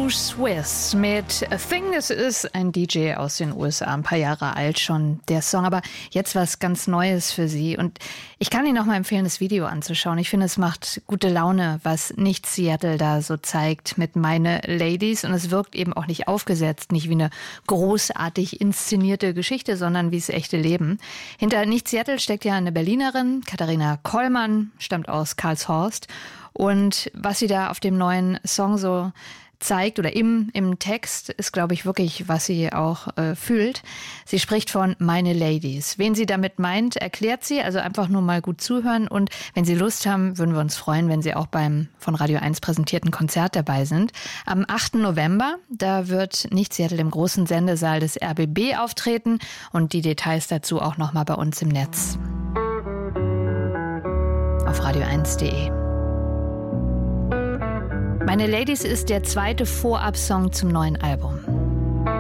Too Swiss mit A Thing. Es ist ein DJ aus den USA, ein paar Jahre alt schon, der Song. Aber jetzt was ganz Neues für Sie. Und ich kann Ihnen noch mal empfehlen, das Video anzuschauen. Ich finde, es macht gute Laune, was Nicht Seattle da so zeigt mit Meine Ladies. Und es wirkt eben auch nicht aufgesetzt, nicht wie eine großartig inszenierte Geschichte, sondern wie das echte Leben. Hinter Nicht Seattle steckt ja eine Berlinerin, Katharina Kollmann, stammt aus Karlshorst. Und was sie da auf dem neuen Song so zeigt oder im Text ist, glaube ich, wirklich, was sie auch fühlt. Sie spricht von Meine Ladies. Wen sie damit meint, erklärt sie, also einfach nur mal gut zuhören. Und wenn Sie Lust haben, würden wir uns freuen, wenn Sie auch beim von Radio 1 präsentierten Konzert dabei sind. Am 8. November, da wird Nicht Seattle im großen Sendesaal des RBB auftreten und die Details dazu auch nochmal bei uns im Netz auf radio1.de. Meine Ladies ist der zweite Vorab-Song zum neuen Album.